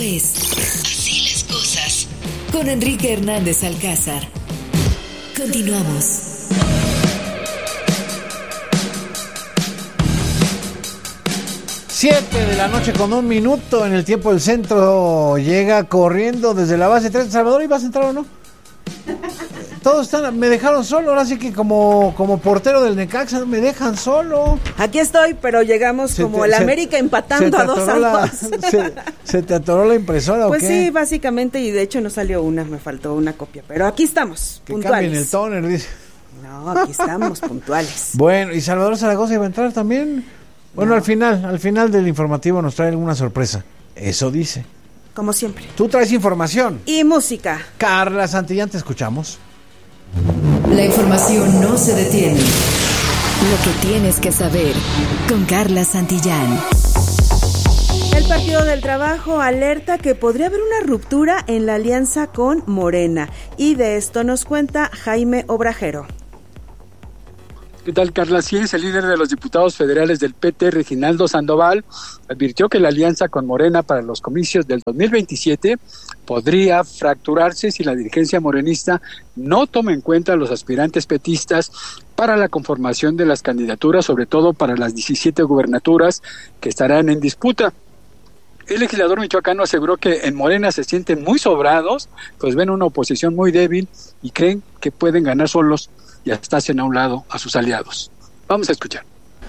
es Así las Cosas, con Enrique Hernández Alcázar. Continuamos. Siete de la noche con 1 minuto en el tiempo del centro. Llega corriendo desde la base 3. Salvador, ¿ibas a entrar o no? Todos están, me dejaron solo, ahora sí que como portero del Necaxa me dejan solo. Aquí estoy, pero llegamos el América empatando a 2-2. ¿Se te atoró la impresora pues o qué? Sí, básicamente, y de hecho no salió una, me faltó una copia, pero aquí estamos, que puntuales. Cambien el toner, dice. No, aquí estamos, puntuales. Bueno, ¿y Salvador Zaragoza iba a entrar también? Bueno, no. al final del informativo nos trae alguna sorpresa. Eso dice. Como siempre. Tú traes información. Y música. Carla Santillán, te escuchamos. La información no se detiene. Lo que tienes que saber con Carla Santillán. El Partido del Trabajo alerta que podría haber una ruptura en la alianza con Morena. Y de esto nos cuenta Jaime Obrajero. ¿Qué tal, Carla? Sí, el líder de los diputados federales del PT, Reginaldo Sandoval, advirtió que la alianza con Morena para los comicios del 2027 podría fracturarse si la dirigencia morenista no toma en cuenta a los aspirantes petistas para la conformación de las candidaturas, sobre todo para las 17 gubernaturas que estarán en disputa. El legislador michoacano aseguró que en Morena se sienten muy sobrados, pues ven una oposición muy débil y creen que pueden ganar solos y hasta hacen a un lado a sus aliados. Vamos a escuchar.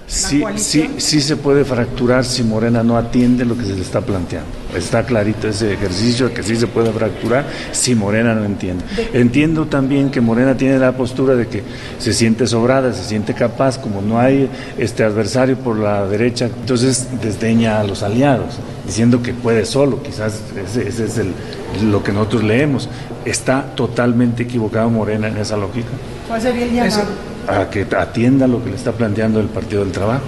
Sí se puede fracturar si Morena no atiende lo que se le está planteando. Está clarito ese ejercicio que sí se puede fracturar si Morena no entiende. Entiendo también que Morena tiene la postura de que se siente sobrada, se siente capaz, como no hay adversario por la derecha, entonces desdeña a los aliados, diciendo que puede solo, quizás ese es lo que nosotros leemos. Está totalmente equivocado Morena en esa lógica. ¿Cuál sería el llamado? A que atienda lo que le está planteando el Partido del Trabajo.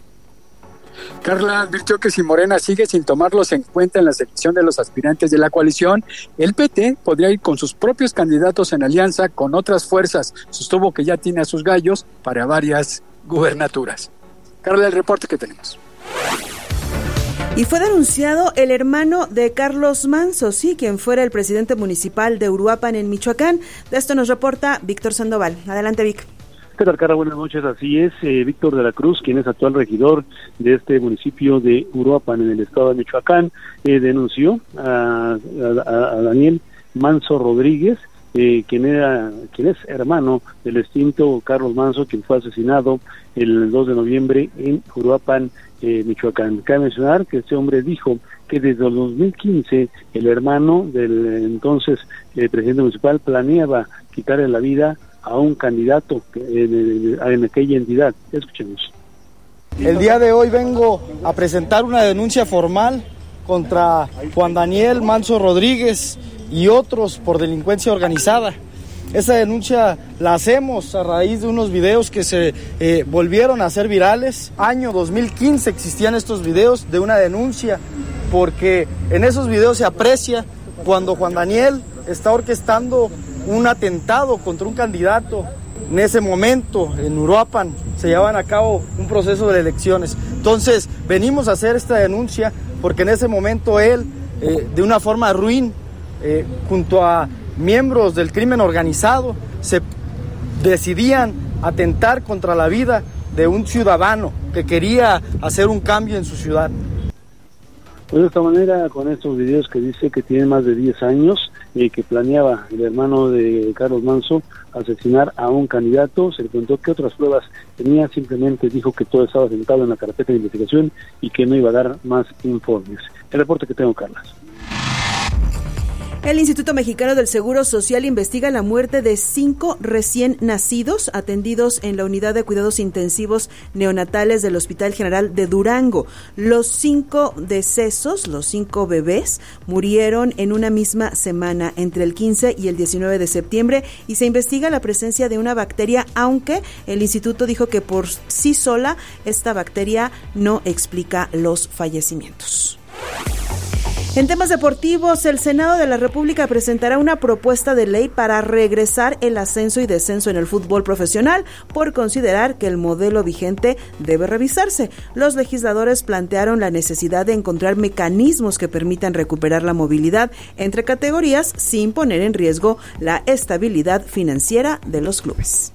Carla advirtió que si Morena sigue sin tomarlos en cuenta en la selección de los aspirantes de la coalición, el PT podría ir con sus propios candidatos en alianza con otras fuerzas. Sostuvo que ya tiene a sus gallos para varias gubernaturas. Carla, el reporte que tenemos. Y fue denunciado el hermano de Carlos Manzo, quien fuera el presidente municipal de Uruapan en Michoacán. De esto nos reporta Víctor Sandoval. Adelante, Vic. ¿Qué tal, Carla? Buenas noches. Así es, Víctor de la Cruz, quien es actual regidor de este municipio de Uruapan en el estado de Michoacán, denunció a Daniel Manzo Rodríguez, quien es hermano del extinto Carlos Manzo, quien fue asesinado el 2 de noviembre en Uruapan, Michoacán. Cabe mencionar que este hombre dijo que desde el 2015 el hermano del entonces presidente municipal planeaba quitarle la vida a un candidato en aquella entidad. Escuchemos. El día de hoy vengo a presentar una denuncia formal contra Juan Daniel Manzo Rodríguez y otros por delincuencia organizada. Esta denuncia la hacemos a raíz de unos videos que se volvieron a hacer virales. Año 2015 existían estos videos de una denuncia, porque en esos videos se aprecia cuando Juan Daniel está orquestando un atentado contra un candidato. En ese momento, en Uruapan, se llevaban a cabo un proceso de elecciones. Entonces, venimos a hacer esta denuncia porque en ese momento él, de una forma ruin, junto a miembros del crimen organizado, se decidían atentar contra la vida de un ciudadano que quería hacer un cambio en su ciudad. Pues de esta manera, con estos videos que dice que tiene más de 10 años, que planeaba el hermano de Carlos Manzo asesinar a un candidato, se le preguntó qué otras pruebas tenía, simplemente dijo que todo estaba sentado en la carpeta de investigación y que no iba a dar más informes. El reporte que tengo, Carlos. El Instituto Mexicano del Seguro Social investiga la muerte de 5 recién nacidos atendidos en la unidad de cuidados intensivos neonatales del Hospital General de Durango. Los 5 decesos, los 5 bebés, murieron en una misma semana, entre el 15 y el 19 de septiembre, y se investiga la presencia de una bacteria, aunque el instituto dijo que por sí sola esta bacteria no explica los fallecimientos. En temas deportivos, el Senado de la República presentará una propuesta de ley para regresar el ascenso y descenso en el fútbol profesional por considerar que el modelo vigente debe revisarse. Los legisladores plantearon la necesidad de encontrar mecanismos que permitan recuperar la movilidad entre categorías sin poner en riesgo la estabilidad financiera de los clubes.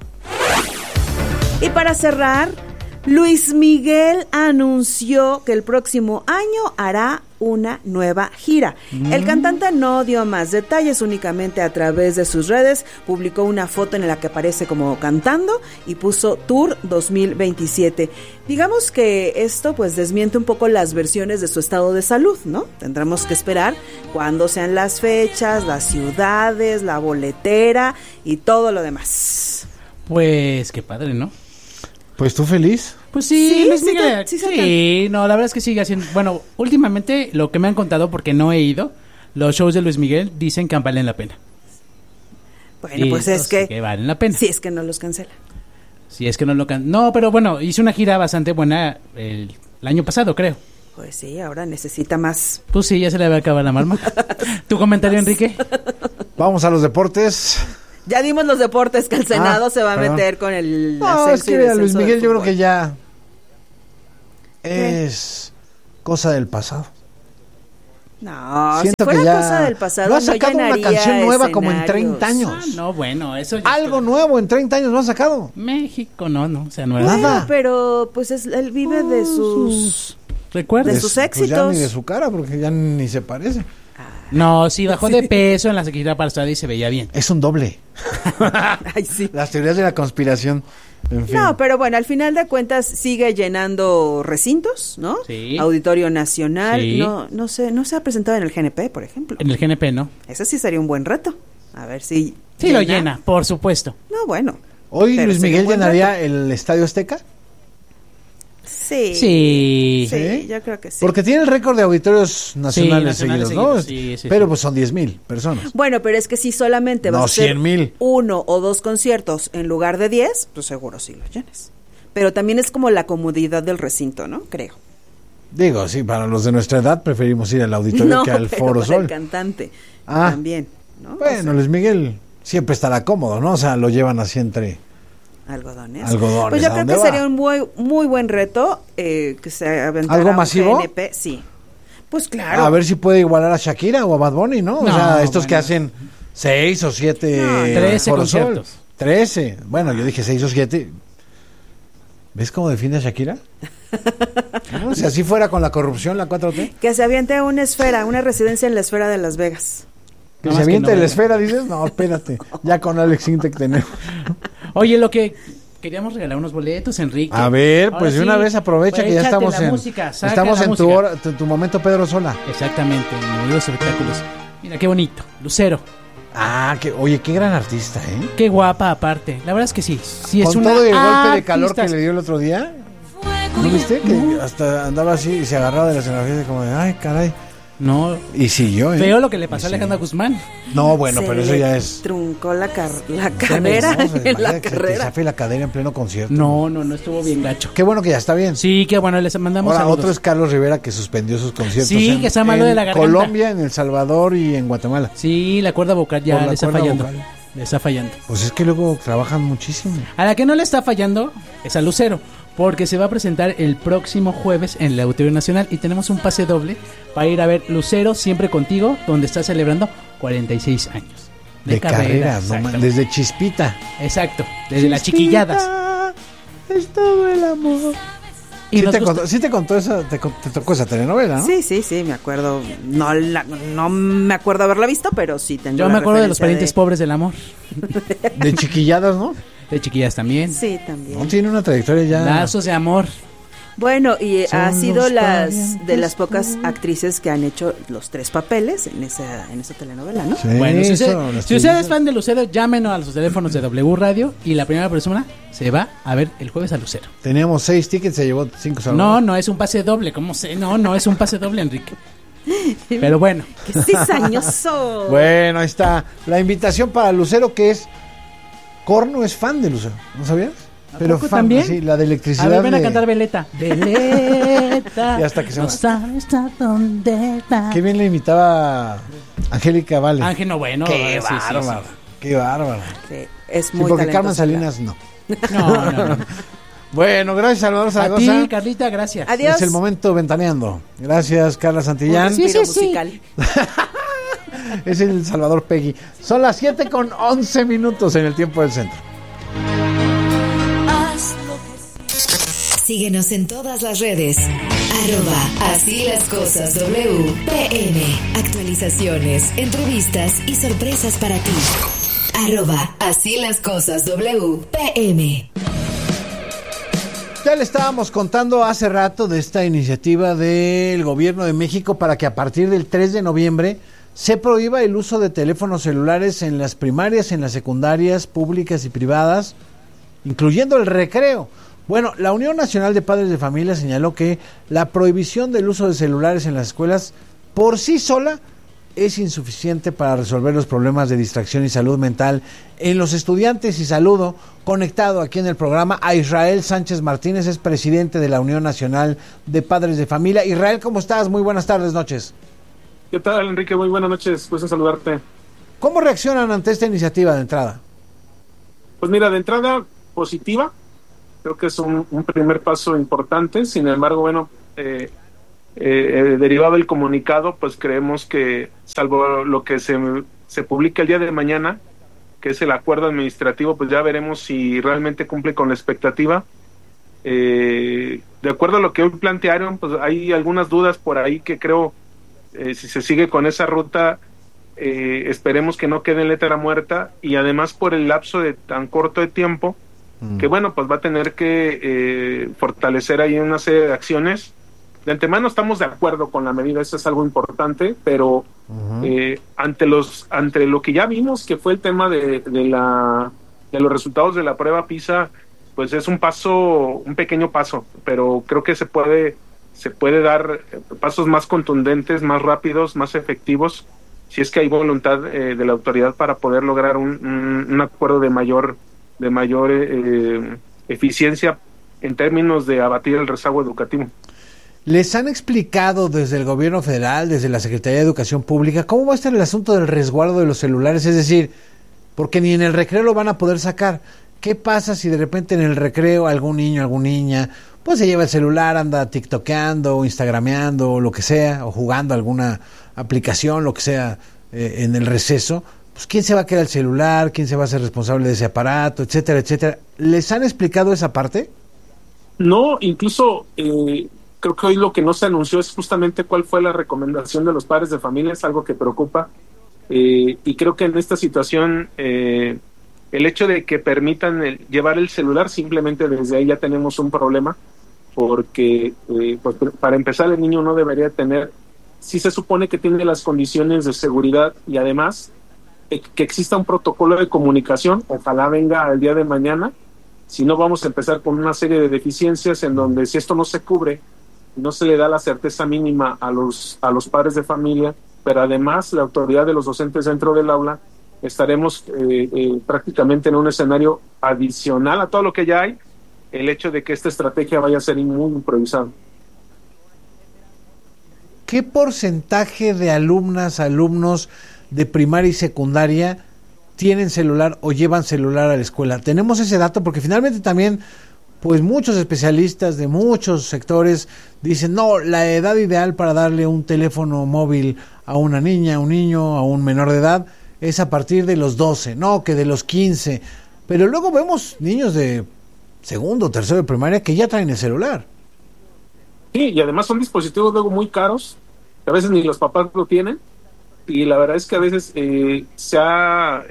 Y para cerrar, Luis Miguel anunció que el próximo año hará una nueva gira. El cantante no dio más detalles, únicamente a través de sus redes publicó una foto en la que aparece como cantando y puso Tour 2027. Digamos que esto pues desmiente un poco las versiones de su estado de salud, ¿no? Tendremos que esperar cuándo sean las fechas, las ciudades, la boletera y todo lo demás. Pues qué padre, ¿no? Pues tú feliz. Pues sí, Luis Miguel. Sí, no, la verdad es que sigue haciendo. Bueno, últimamente lo que me han contado, porque no he ido, los shows de Luis Miguel dicen que valen la pena. Bueno, pues es que valen la pena. Si es que no los cancela. Si es que no lo no, pero bueno, hice una gira bastante buena el año pasado, creo. Pues sí, ahora necesita más. Pues sí, ya se le va a acabar la marma. ¿Tu comentario, Enrique? Vamos a los deportes. Ya dimos los deportes, que el Senado se va a meter con el No, es que a Luis Miguel yo creo que ya ¿Qué? es cosa del pasado. No, Siento si fuera que ya cosa del pasado no ha sacado una llenaría canción nueva como en escenarios. 30 años. No, bueno, eso ya Algo nuevo en 30 años no ha sacado. México, no, o sea, no es Bueno, Nada. pero pues él vive de sus recuerdos. de sus Pues éxitos. ya ni de su cara, porque ya ni se parece. No, sí, bajó de peso en la gira pasada y se veía bien. Es un doble. Ay, sí. Las teorías de la conspiración. En fin. No, pero bueno, al final de cuentas sigue llenando recintos, ¿no? Sí. Auditorio Nacional, Sí. no se ha presentado en el GNP, por ejemplo. En el GNP, ¿no? Ese sí sería un buen reto. A ver si Sí, lo llena, por supuesto. No, bueno. Hoy Pero Luis sería Miguel un buen llenaría reto. el Estadio Azteca. Sí. Sí. Sí, yo creo que sí. Porque tiene el récord de auditorios nacionales, nacionales seguidos, ¿no? seguidos, sí, Pero sí. pues son 10,000 personas. Bueno, pero es que si solamente vas No, a hacer 100,000. 1 o 2 conciertos en lugar de 10, pues seguro sí lo llenes. Pero también es como la comodidad del recinto, ¿no? Creo. Digo, sí, para los de nuestra edad preferimos ir al auditorio No, que al pero Foro para Sol. el cantante Ah. también, ¿no? Bueno, O sea, Luis Miguel siempre estará cómodo, ¿no? O sea, lo llevan así entre... algodones. Algodones, Pues yo ¿a creo dónde que va? sería un muy buen reto que se aventara ¿Algo un masivo? GNP, sí. Pues claro. A ver si puede igualar a Shakira o a Bad Bunny, ¿no? O No, sea, estos que bueno. hacen 6 o 7... No, 13 Foro Sol. conciertos. 13. Bueno, yo dije 6 o 7. ¿Ves cómo defiende a Shakira? ¿No? Si así fuera con la corrupción, la 4T. Que se aviente una esfera, una residencia en la esfera de Las Vegas. Que No se más que aviente no, la ¿verdad? esfera, dices. No, espérate. Ya con Alex Intec tenemos. Oye, lo que queríamos regalar unos boletos, Enrique. A ver, Ahora pues de sí, una vez aprovecha pues que ya échate estamos la en... música, saca estamos la en tu, música. hora, tu momento Pedro Sola. Exactamente, en los espectáculos. Mira, qué bonito. Lucero. Ah, oye, qué gran artista, ¿eh? Qué guapa aparte. La verdad es que sí. Sí, es Con una todo el golpe de calor que artista. le dio el otro día. ¿No viste? Que hasta andaba así y se agarraba de la escenografía como de, ay, caray. No, Y siguió, ¿eh? veo lo que le pasó a Y Alejandra Guzmán. No, bueno, Se pero eso le ya es... truncó la cadera No, en la imagínate que te carrera. zafe la cadera en pleno concierto. No estuvo bien gacho. Qué bueno que ya está bien. Sí, qué bueno, les mandamos Ahora, saludos. otro es Carlos Rivera que suspendió sus conciertos Sí, que está malo en de la garganta. Colombia, en El Salvador y en Guatemala. Sí, la cuerda vocal Por ya la le está cuerda fallando. vocal. Le está fallando. Pues es que luego trabajan muchísimo. A la que no le está fallando es a Lucero, porque se va a presentar el próximo jueves en el Auditorio Nacional y tenemos un pase doble para ir a ver Lucero Siempre Contigo, donde está celebrando 46 años. De carreras, no exacto. man- desde Chispita. Exacto, desde las chiquilladas. Es todo el amor. Y Sí nos te, gusta- contó, sí te contó esa, te tocó esa telenovela, ¿no? Sí, me acuerdo. No me acuerdo haberla visto, pero sí tengo Yo la me acuerdo de los referencia parientes pobres del amor, De chiquilladas, ¿no? de chiquillas también. Sí, también. No tiene una trayectoria ya. Lazos de amor. Bueno, y Son ha sido los de parientes las pocas actrices que han hecho los 3 papeles en esa telenovela, ¿no? Sí, Bueno, si usted, las si usted es trillizas. fan de Lucero, llámenos a los teléfonos de W Radio y la primera persona se va a ver el jueves a Lucero. Teníamos 6 tickets, se llevó 5 salvados. No es un pase doble, ¿cómo sé? No es un pase doble, Enrique. Pero bueno, ¡Qué cizañoso! Bueno, ahí está la invitación para Lucero, que es... Corno es fan de Lucero, ¿no sabías? Pero también. Sí, la de electricidad. A ver, ven a cantar Veleta. Veleta. Y hasta que se no sabes a dónde va. Qué bien le imitaba Angélica Vale. Ángel, no, bueno. Qué bárbaro. Qué bárbaro. Sí, es muy porque talentosa. Carmen Salinas no. No. Bueno, gracias, Salvador Zaragoza. A ti, Carlita, gracias. Adiós. Es el momento ventaneando. Gracias, Carla Santillán. Sí. Musical. Es el Salvador Peggy. Son las 7:11 en el tiempo del centro. Síguenos en todas las redes. @así las cosas WPM. Actualizaciones, entrevistas y sorpresas para ti. @así las cosas WPM. Ya le estábamos contando hace rato de esta iniciativa del Gobierno de México para que a partir del 3 de noviembre se prohíba el uso de teléfonos celulares en las primarias, en las secundarias públicas y privadas, incluyendo el recreo. Bueno, la Unión Nacional de Padres de Familia señaló que la prohibición del uso de celulares en las escuelas por sí sola es insuficiente para resolver los problemas de distracción y salud mental en los estudiantes. Y saludo conectado aquí en el programa a Israel Sánchez Martínez, es presidente de la Unión Nacional de Padres de Familia. Israel, ¿cómo estás? Muy buenas tardes, noches. ¿Qué tal, Enrique? Muy buenas noches, gusto en saludarte. ¿Cómo reaccionan ante esta iniciativa de entrada? Pues mira, de entrada positiva, creo que es un primer paso importante. Sin embargo, bueno, derivado del comunicado, pues creemos que, salvo lo que se publica el día de mañana, que es el acuerdo administrativo, pues ya veremos si realmente cumple con la expectativa. De acuerdo a lo que hoy plantearon, pues hay algunas dudas por ahí que creo, si se sigue con esa ruta, esperemos que no quede en letra muerta, y además por el lapso de tan corto de tiempo, que bueno, pues va a tener que fortalecer ahí una serie de acciones. De antemano estamos de acuerdo con la medida, eso es algo importante, pero ante lo que ya vimos, que fue el tema de los resultados de la prueba PISA, pues es un pequeño paso, pero creo que se puede dar pasos más contundentes, más rápidos, más efectivos, si es que hay voluntad de la autoridad para poder lograr un acuerdo de mayor eficiencia en términos de abatir el rezago educativo. ¿Les han explicado desde el gobierno federal, desde la Secretaría de Educación Pública, cómo va a estar el asunto del resguardo de los celulares? Es decir, porque ni en el recreo lo van a poder sacar. ¿Qué pasa si de repente en el recreo algún niño, alguna niña, pues se lleva el celular, anda tiktokeando, o instagrameando, o lo que sea, o jugando alguna aplicación, lo que sea, en el receso? Pues ¿quién se va a quedar el celular? ¿Quién se va a hacer responsable de ese aparato? Etcétera, etcétera. ¿Les han explicado esa parte? No, incluso creo que hoy lo que no se anunció es justamente cuál fue la recomendación de los padres de familia, es algo que preocupa, y creo que en esta situación el hecho de que permitan llevar el celular, simplemente desde ahí ya tenemos un problema, porque pues, para empezar el niño no debería tener, si se supone que tiene las condiciones de seguridad y además que exista un protocolo de comunicación, ojalá venga el día de mañana, si no vamos a empezar con una serie de deficiencias en donde si esto no se cubre, no se le da la certeza mínima a los padres de familia, pero además la autoridad de los docentes dentro del aula, estaremos prácticamente en un escenario adicional a todo lo que ya hay, el hecho de que esta estrategia vaya a ser muy improvisada. ¿Qué porcentaje de alumnos de primaria y secundaria tienen celular o llevan celular a la escuela? ¿Tenemos ese dato? Porque finalmente también, pues muchos especialistas de muchos sectores dicen, no, la edad ideal para darle un teléfono móvil a una niña, a un niño, a un menor de edad, es a partir de los 12, no, que de los 15. Pero luego vemos niños de segundo, tercero de primaria que ya traen el celular. Sí, y además son dispositivos luego muy caros, que a veces ni los papás lo tienen, y la verdad es que a veces se ha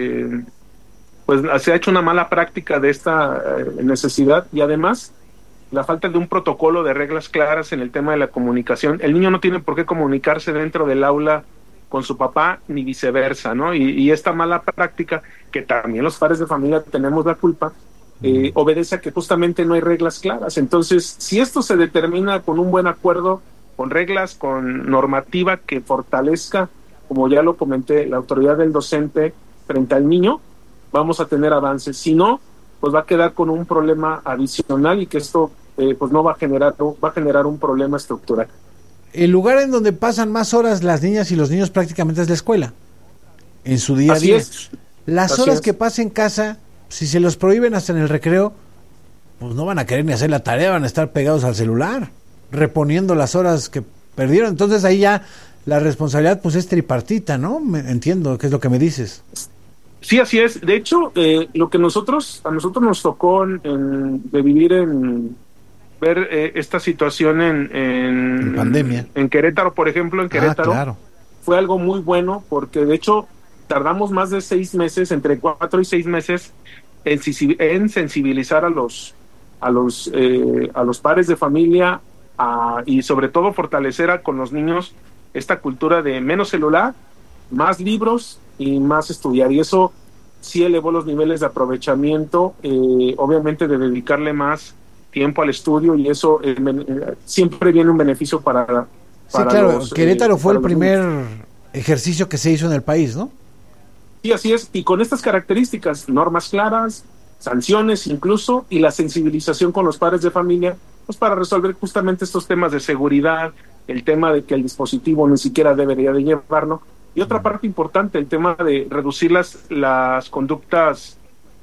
hecho una mala práctica de esta necesidad, y además la falta de un protocolo de reglas claras en el tema de la comunicación. El niño no tiene por qué comunicarse dentro del aula con su papá ni viceversa, ¿no? Y esta mala práctica, que también los padres de familia tenemos la culpa, obedece a que justamente no hay reglas claras. Entonces, si esto se determina con un buen acuerdo, con reglas, con normativa que fortalezca, como ya lo comenté, la autoridad del docente frente al niño, vamos a tener avances. Si no, pues va a quedar con un problema adicional y que esto pues no va a generar un problema estructural. El lugar en donde pasan más horas las niñas y los niños prácticamente es la escuela, en su día a Así día. es. Las Así horas es. que pasa en casa, si se los prohíben hasta en el recreo, pues no van a querer ni hacer la tarea, van a estar pegados al celular, reponiendo las horas que perdieron. Entonces ahí ya la responsabilidad pues es tripartita, ¿no? Entiendo qué es lo que me dices. Sí, así es. De hecho, lo que a nosotros nos tocó de vivir ver esta situación en pandemia. En Querétaro, por ejemplo, Claro. Fue algo muy bueno porque de hecho tardamos más de 6 meses, entre 4 y 6 meses, en sensibilizar a los padres de familia y sobre todo fortalecer con los niños esta cultura de menos celular, más libros y más estudiar, y eso sí elevó los niveles de aprovechamiento, obviamente de dedicarle más tiempo al estudio, y eso siempre viene un beneficio para Sí, claro, Querétaro fue el primer niños. ejercicio que se hizo en el país, ¿no? Sí, así es, y con estas características, normas claras, sanciones incluso, y la sensibilización con los padres de familia, pues para resolver justamente estos temas de seguridad, el tema de que el dispositivo ni siquiera debería de llevarlo, y otra parte importante, el tema de reducir las conductas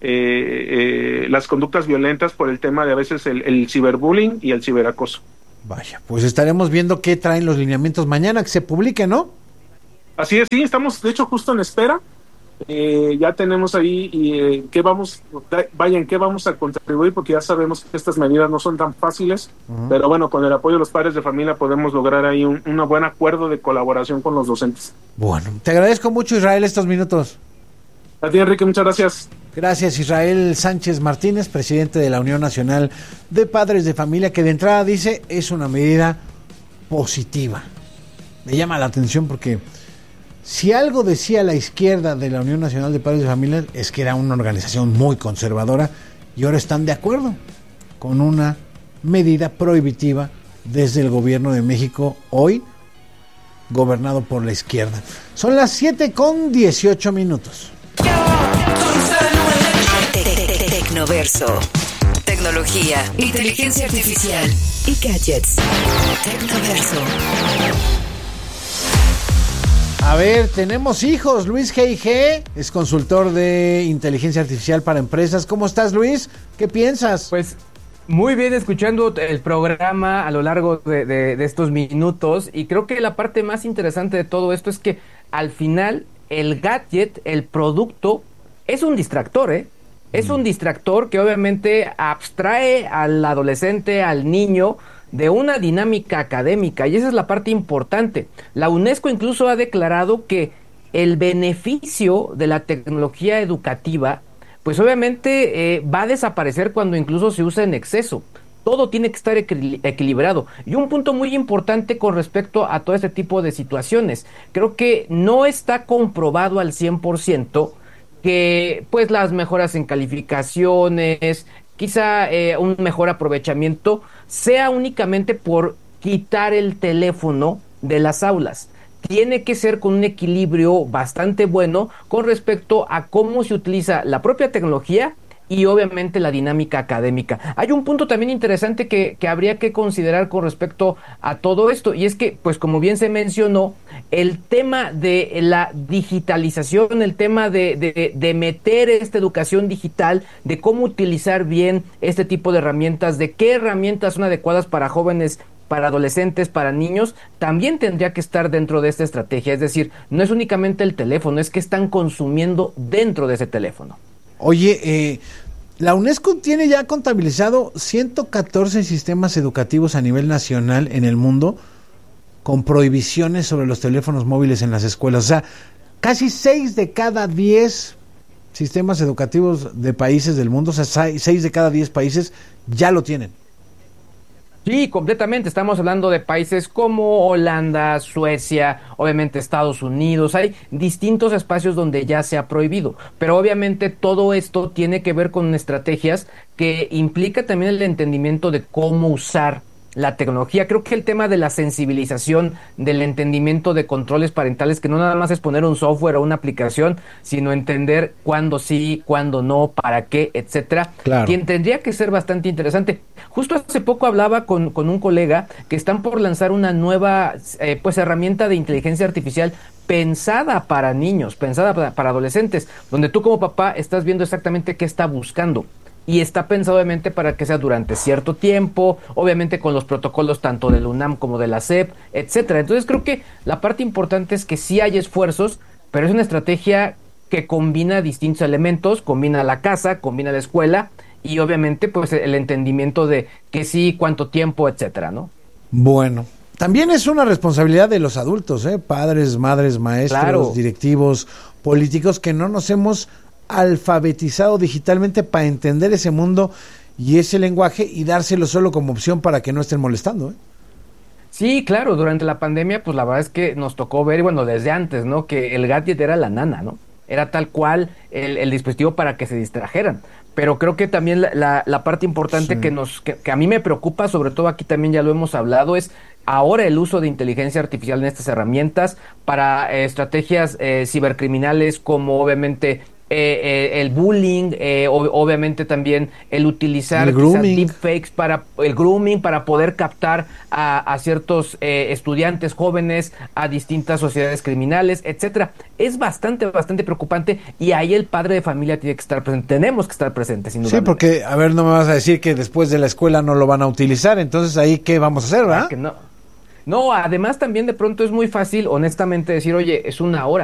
violentas por el tema de a veces el ciberbullying y el ciberacoso. Vaya, pues estaremos viendo qué traen los lineamientos mañana que se publiquen, ¿no? Así es, sí, estamos de hecho justo en espera. Ya tenemos ahí qué vamos a contribuir, porque ya sabemos que estas medidas no son tan fáciles, pero bueno, con el apoyo de los padres de familia podemos lograr ahí un buen acuerdo de colaboración con los docentes. Bueno, te agradezco mucho, Israel, estos minutos. A ti, Enrique, muchas gracias. Gracias, Israel Sánchez Martínez, presidente de la Unión Nacional de Padres de Familia, que de entrada dice es una medida positiva. Me llama la atención porque si algo decía la izquierda de la Unión Nacional de Padres de Familia es que era una organización muy conservadora, y ahora están de acuerdo con una medida prohibitiva desde el gobierno de México, hoy gobernado por la izquierda. Son las 7:18. Tecnoverso. Tecnología, inteligencia artificial y gadgets. Tecnoverso. A ver, tenemos hijos. Luis G.I.G. es consultor de inteligencia artificial para empresas. ¿Cómo estás, Luis? ¿Qué piensas? Pues muy bien, escuchando el programa a lo largo de estos minutos, y creo que la parte más interesante de todo esto es que al final el gadget, el producto, es un distractor, ¿eh? Es un distractor que obviamente abstrae al adolescente, al niño, de una dinámica académica, y esa es la parte importante. La UNESCO incluso ha declarado que el beneficio de la tecnología educativa, pues obviamente va a desaparecer cuando incluso se usa en exceso. Todo tiene que estar equilibrado. Y un punto muy importante con respecto a todo este tipo de situaciones, creo que no está comprobado al 100% que pues las mejoras en calificaciones, quizá un mejor aprovechamiento, sea únicamente por quitar el teléfono de las aulas. Tiene que ser con un equilibrio bastante bueno con respecto a cómo se utiliza la propia tecnología y obviamente la dinámica académica. Hay un punto también interesante que habría que considerar con respecto a todo esto, y es que, pues como bien se mencionó, el tema de la digitalización, el tema de meter esta educación digital, de cómo utilizar bien este tipo de herramientas, de qué herramientas son adecuadas para jóvenes, para adolescentes, para niños, también tendría que estar dentro de esta estrategia. Es decir, no es únicamente el teléfono, es que están consumiendo dentro de ese teléfono. Oye, la UNESCO tiene ya contabilizado 114 sistemas educativos a nivel nacional en el mundo con prohibiciones sobre los teléfonos móviles en las escuelas. O sea, casi 6 de cada 10 sistemas educativos de países del mundo, o sea, 6 de cada 10 países ya lo tienen. Sí, completamente. Estamos hablando de países como Holanda, Suecia, obviamente Estados Unidos. Hay distintos espacios donde ya se ha prohibido. Pero obviamente todo esto tiene que ver con estrategias que implica también el entendimiento de cómo usar la tecnología. Creo que el tema de la sensibilización, del entendimiento de controles parentales, que no nada más es poner un software o una aplicación, sino entender cuándo sí, cuándo no, para qué, etcétera, Claro. quien tendría que ser bastante interesante. Justo hace poco hablaba con un colega que están por lanzar una nueva pues herramienta de inteligencia artificial pensada para niños, pensada para adolescentes, donde tú como papá estás viendo exactamente qué está buscando. Y está pensado obviamente para que sea durante cierto tiempo, obviamente con los protocolos tanto del UNAM como de la SEP, etcétera. Entonces creo que la parte importante es que sí hay esfuerzos, pero es una estrategia que combina distintos elementos, combina la casa, combina la escuela y obviamente pues el entendimiento de que sí, cuánto tiempo, etcétera, ¿no? Bueno, también es una responsabilidad de los adultos, padres, madres, maestros, Claro. directivos, políticos, que no nos hemos alfabetizado digitalmente para entender ese mundo y ese lenguaje y dárselo solo como opción para que no estén molestando. Sí, claro, durante la pandemia, pues la verdad es que nos tocó ver, bueno, desde antes, ¿no? Que el gadget era la nana, ¿no? Era tal cual el dispositivo para que se distrajeran. Pero creo que también la parte importante que a mí me preocupa, sobre todo aquí también ya lo hemos hablado, es ahora el uso de inteligencia artificial en estas herramientas para estrategias cibercriminales como obviamente el bullying, obviamente también el utilizar El grooming. deepfakes para el grooming, para poder captar a ciertos estudiantes jóvenes, a distintas sociedades criminales, etcétera. Es bastante preocupante y ahí el padre de familia tiene que estar presente, tenemos que estar presentes, sin duda. Sí, porque, a ver, no me vas a decir que después de la escuela no lo van a utilizar, entonces ahí, ¿qué vamos a hacer, verdad? Que no. No, además también de pronto es muy fácil, honestamente, decir, oye, es una hora.